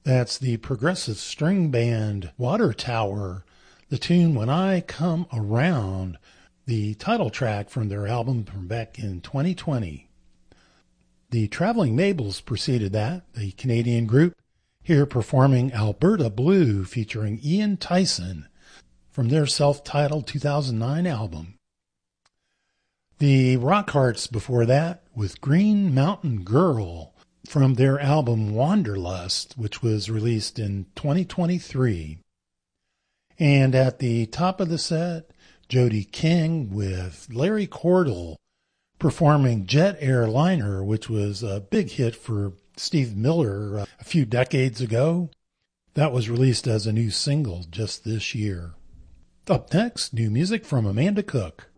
That's the progressive string band Water Tower, the tune When I Come Around, the title track from their album from back in 2020. The Traveling Mabels preceded that, the Canadian group, here performing Alberta Blue featuring Ian Tyson from their self-titled 2009 album. The Rockhearts before that with Green Mountain Girl from their album Wanderlust, which was released in 2023. And at the top of the set, Jody King with Larry Cordell performing Jet Airliner, which was a big hit for Steve Miller a few decades ago. That was released as a new single just this year. Up next, new music from Amanda Cook.